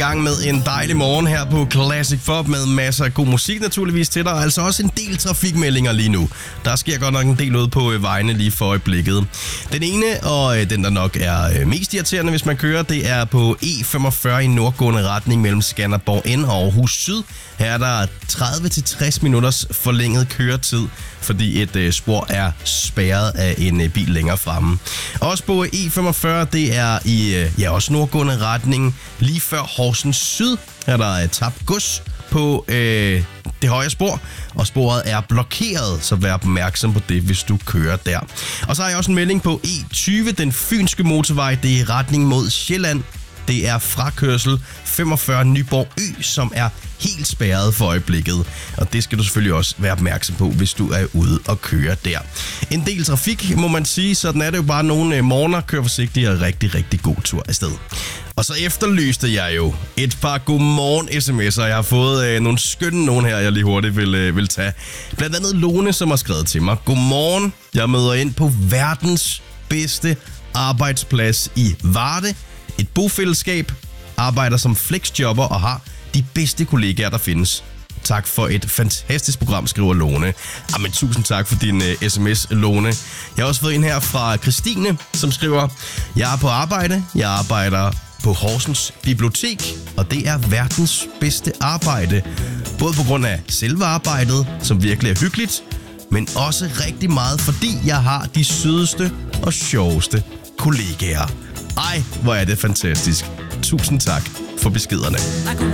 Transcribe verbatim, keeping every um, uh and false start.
gang med en dejlig morgen her på Classic Pop med masser af god musik naturligvis til dig, og altså også en del trafikmeldinger lige nu. Der sker godt nok en del ud på vejene lige for øjeblikket. Den ene, og den der nok er mest irriterende, hvis man kører, det er på E femogfyrre i nordgående retning mellem Skanderborg N og Aarhus Syd. Her er der tredive til tres minutters forlænget køretid, fordi et øh, spor er spærret af en øh, bil længere fremme. Også på E femogfyrre, det er i øh, ja, også nordgående retning. Lige før Horsens Syd er der øh, tabt gods på øh, det højre spor, og sporet er blokeret, så vær opmærksom på det, hvis du kører der. Og så har jeg også en melding på E tyve, den fynske motorvej, det er i retning mod Sjælland. Det er frakørsel femogfyrre Nyborg Ø, som er helt spærret for øjeblikket. Og det skal du selvfølgelig også være opmærksom på, hvis du er ude og køre der. En del trafik, må man sige. Sådan er det jo bare nogle morgener. Kør forsigtigt og rigtig, rigtig god tur afsted. Og så efterlyste jeg jo et par godmorgen sms'er. Jeg har fået øh, nogle skønne nogen her, jeg lige hurtigt vil, øh, vil tage. Blandt andet Lone, som har skrevet til mig. Godmorgen, jeg møder ind på verdens bedste arbejdsplads i Varde. Et bofællesskab, arbejder som flexjobber og har de bedste kollegaer, der findes. Tak for et fantastisk program, skriver Lone. Jamen, tusind tak for din uh, sms, Lone. Jeg har også fået en her fra Christine, som skriver: Jeg er på arbejde. Jeg arbejder på Horsens Bibliotek, og det er verdens bedste arbejde. Både på grund af selve arbejdet, som virkelig er hyggeligt, men også rigtig meget, fordi jeg har de sødeste og sjoveste kollegaer. Ej, hvor er det fantastisk. Tusind tak for beskederne.